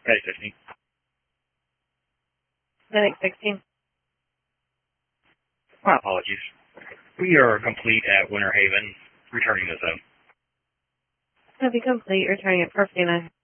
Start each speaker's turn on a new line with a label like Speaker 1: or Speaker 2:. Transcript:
Speaker 1: Hey, 15.
Speaker 2: Medic 16.
Speaker 1: My apologies. We are complete at Winter Haven, returning to zone.
Speaker 2: Copy complete. Returning at 459.